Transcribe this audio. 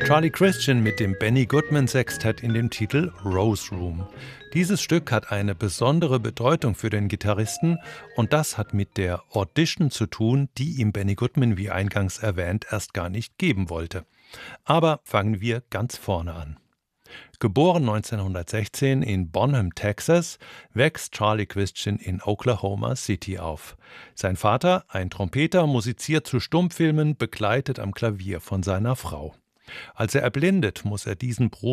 Charlie Christian mit dem Benny Goodman Sextett in dem Titel Rose Room. Dieses Stück hat eine besondere Bedeutung für den Gitarristen und das hat mit der Audition zu tun, die ihm Benny Goodman, wie eingangs erwähnt, erst gar nicht geben wollte. Aber fangen wir ganz vorne an. Geboren 1916 in Bonham, Texas, wächst Charlie Christian in Oklahoma City auf. Sein Vater, ein Trompeter, musiziert zu Stummfilmen, begleitet am Klavier von seiner Frau. Als er erblindet, muss er diesen